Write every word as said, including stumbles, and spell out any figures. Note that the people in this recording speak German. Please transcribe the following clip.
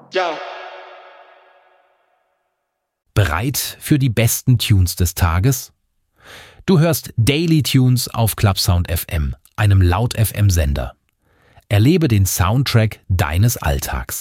Ja. Bereit für die besten Tunes des Tages? Du hörst Daily Tunes auf Clubsound F M, einem Laut-F M-Sender. Erlebe den Soundtrack deines Alltags.